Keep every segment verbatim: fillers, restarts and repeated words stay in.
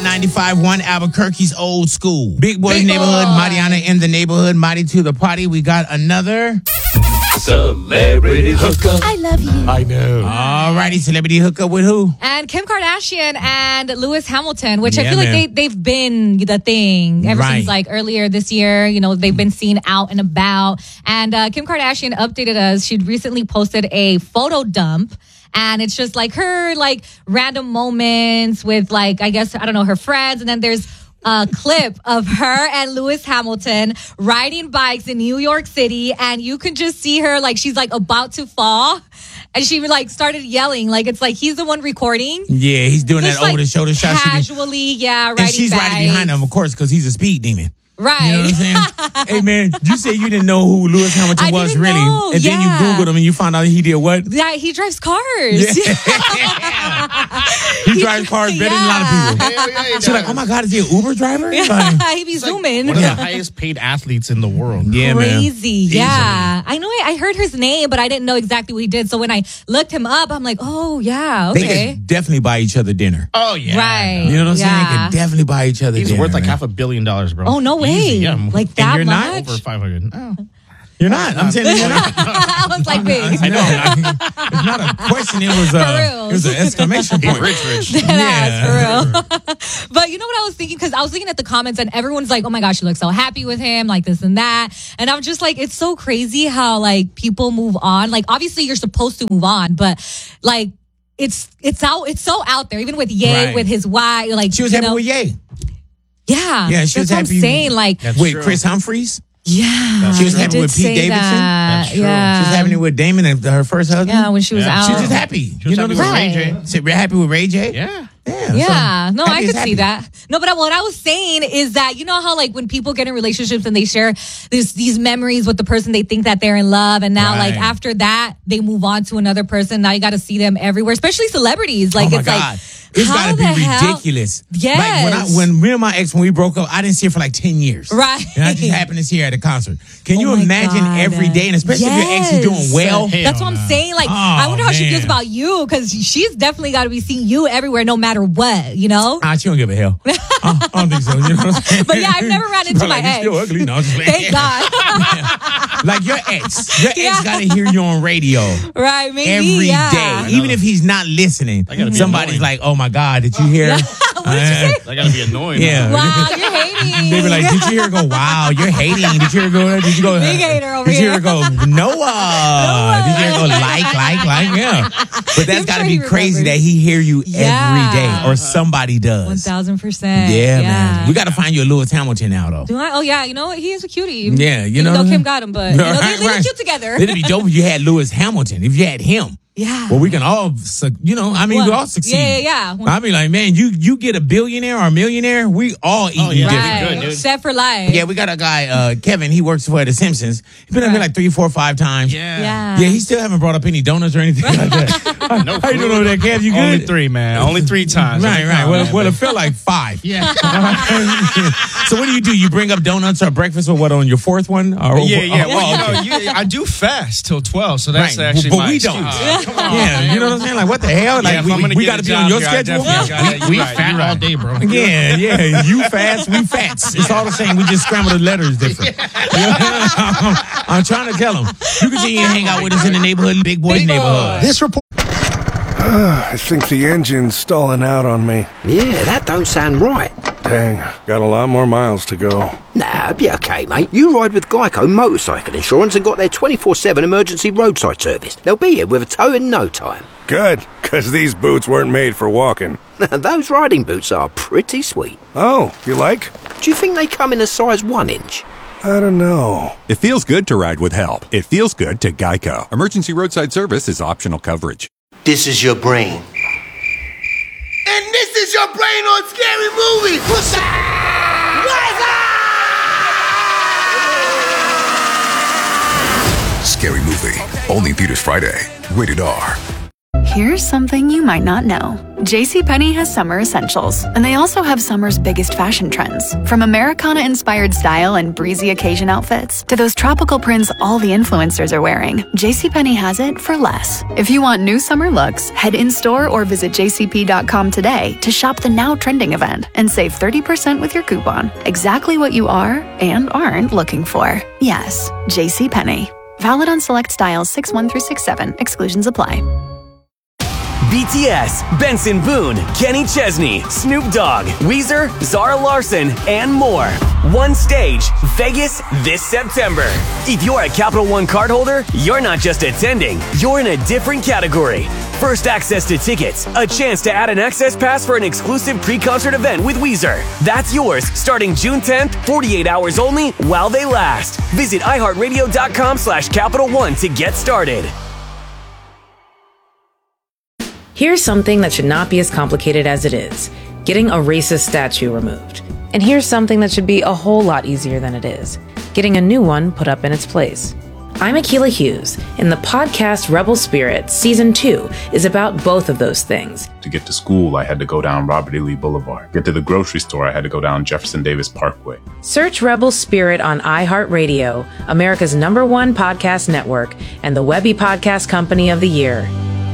ninety-five point one Albuquerque's Old School. Big Boy's Big Neighborhood, Boy. Mariana in the Neighborhood, Mighty to the Party. We got another Celebrity hookup. I love you. I know. All righty, celebrity hookup with who? And Kim Kardashian and Lewis Hamilton, which I Yeah, feel like man. they, they've been the thing ever Right. since like earlier this year. You know, they've been seen out and about. And uh, Kim Kardashian updated us. She'd recently posted a photo dump. And it's just like her like random moments with like, I guess, I don't know, her friends. And then there's a clip of her and Lewis Hamilton riding bikes in New York City. And you can just see her like she's like about to fall. And she like started yelling. Like it's like he's the one recording. Yeah, he's doing Just, that over like, the shoulder shot. She be- Casually, yeah, riding and she's bikes. riding behind him, of course, because he's a speed demon. Right. You know what I'm saying? Hey, man, you say you didn't know who Lewis Hamilton I was, didn't really. know, And then you yeah. Googled him and you found out he did what? Yeah, he drives cars. He drives cars better than a lot of people. Hell yeah, he She's like, does. oh my God, is he an Uber driver? Like, he be zooming. One of the highest paid athletes in the world. yeah, man. Crazy, yeah. I know. I heard his name, but I didn't know exactly what he did. So when I looked him up, I'm like, oh yeah, They okay, could definitely buy each other dinner. Oh, yeah. right. You know what I'm saying? They Yeah. could definitely buy each other He's dinner. worth like man. half a billion dollars, bro. Oh, no way. Easy, yeah. Like And that you're not much? Over five hundred. Oh. You're not. I'm saying you're not. I was like, big. I know. It's not a question. It was, For uh, real. it was an exclamation point. Rich, rich. Deadass, for real. But you know what I was thinking? Because I was looking at the comments and everyone's like, oh my gosh, she looks so happy with him, like this and that. And I'm just like, it's so crazy how like people move on. Like obviously you're supposed to move on, but like it's it's out it's so out there. Even with Ye, Right. with his wife, like She was you happy know, with Ye. Yeah, Yeah, she was that's what happy- I'm saying. Like, That's With true. Chris Humphries. yeah, She was I happy did with Pete say Davidson? that. That's true. Yeah, She was having it with Damon and her first husband. yeah, when she was Yeah. out. She was just happy. She was you know happy what I'm with Ray saying? J. So we're happy with Ray J? Yeah. Yeah. Yeah, so no, happy I is could happy. see that. No, but what I was saying is that you know how like when people get in relationships and they share this these memories with the person they think that they're in love, and now Right. like after that they move on to another person. Now you got to see them everywhere, especially celebrities. Like oh my it's God. like It's how gotta be the hell- ridiculous. Yes. Like when I when me and my ex when we broke up, I didn't see her for like ten years. Right. And I just happened to see her at a concert. Can Oh you my imagine God. every day? And especially if your ex is doing Yes. well. Hell That's what I'm no. saying. Like, Oh, I wonder how she man. feels about you because she's definitely got to be seeing you everywhere, no matter what. You know. Ah, she don't give a hell. I, I don't think so. You know what I'm saying? But yeah, I've never ran She into probably my like, "You still ex." ugly. No, I'm just Thank God. Like your ex. Your Yeah. ex got to hear you on radio. Right? Maybe. Every day, yeah. even if he's not listening, gotta be somebody's annoying. like, "Oh my God, did you hear?" What did you say? That gotta be annoying. Yeah. Wow, you're hating. They be like, "Did you hear her go? Wow, you're hating. Did you hear her go? Did you go? Big hater over Did you hear her here. go? Noah. Did you hear her go? Like, like, like, yeah." But that's I'm got to sure be he crazy remembers. that he hear you Yeah. every day, or somebody does. One thousand percent. Yeah, man. We got to find you a Lewis Hamilton now, though. Do I? Oh yeah, you know what? He is a cutie. Yeah, you Even know though what I'm Kim saying? got him, but you know, Right, they, they right. look cute together. It'd be dope if you had Lewis Hamilton. If you had him. Yeah. Well, we can all, su- you know, I mean, What? we all succeed. Yeah, yeah, yeah. I be like, man, you you get a billionaire or a millionaire, we all eat Oh, yeah. different. Right. good, dude. Set for life. Yeah, we got a guy, uh, Kevin. He works for The Simpsons. He's been up here Right. like three, four, five times. Yeah. Yeah. Yeah, he still haven't brought up any donuts or anything like that. No How you doing over there, Kev? You good? Only three, man. Only three times. Right, Only right. five, Well, man. well, it felt like five. Yeah. So what do you do? You bring up donuts or breakfast or what on your fourth one? Or, Yeah, yeah. oh, Well, oh, you know, you, I do fast till twelve, so that's Right. actually But my we excuse. don't. Uh, come on, yeah, man. you know what I'm saying? Like, what the hell? Yeah, Like, if we, I'm gonna we get got to a be job on your here, I schedule? definitely gotta- We- you're we right, you're right. day, bro. Yeah, yeah. You fast, we fats. It's all the same. We just scramble the letters different. I'm, I'm trying to tell them. You can see you hang out with us in the neighborhood, Big Boy's neighborhood. This report. I think the engine's stalling out on me. Yeah, that don't sound right. Dang, got a lot more miles to go. Nah, be okay, mate. You ride with Geico Motorcycle Insurance and got their twenty-four seven emergency roadside service. They'll be here with a tow in no time. Good, because these boots weren't made for walking. Those riding boots are pretty sweet. Oh, you like? Do you think they come in a size one inch? I don't know. It feels good to ride with help. It feels good to Geico. Emergency roadside service is optional coverage. This is your brain. And this is your brain on Scary Movie. What's up? What's up? Scary Movie. Only in theaters Friday. Rated R. Here's something you might not know. JCPenney has summer essentials, and they also have summer's biggest fashion trends. From Americana-inspired style and breezy occasion outfits to those tropical prints all the influencers are wearing, JCPenney has it for less. If you want new summer looks, head in-store or visit j c p dot com today to shop the now trending event and save thirty percent with your coupon. Exactly what you are and aren't looking for. Yes, JCPenney. Valid on select styles six one through six seven. Exclusions apply. B T S, Benson Boone, Kenny Chesney, Snoop Dogg, Weezer, Zara Larson, and more. One stage, Vegas this September. If you're a Capital One cardholder, you're not just attending, you're in a different category. First access to tickets, a chance to add an access pass for an exclusive pre-concert event with Weezer. That's yours starting June tenth, forty-eight hours only while they last. Visit iHeartRadio.com slash Capital One to get started. Here's something that should not be as complicated as it is. Getting a racist statue removed. And here's something that should be a whole lot easier than it is. Getting a new one put up in its place. I'm Akilah Hughes, and the podcast Rebel Spirit Season two is about both of those things. To get to school, I had to go down Robert E. Lee Boulevard. Get to the grocery store, I had to go down Jefferson Davis Parkway. Search Rebel Spirit on iHeartRadio, America's number one podcast network, and the Webby Podcast Company of the Year.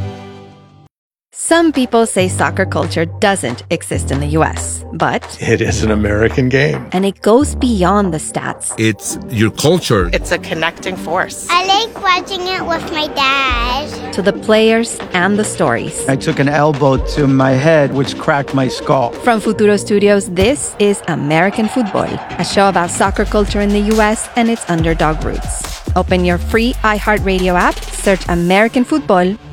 Some people say soccer culture doesn't exist in the U S, but it is an American game. And it goes beyond the stats. It's your culture. It's a connecting force. I like watching it with my dad. To the players and the stories. I took an elbow to my head, which cracked my skull. From Futuro Studios, this is American Football, a show about soccer culture in the U S and its underdog roots. Open your free iHeartRadio app, search American Football,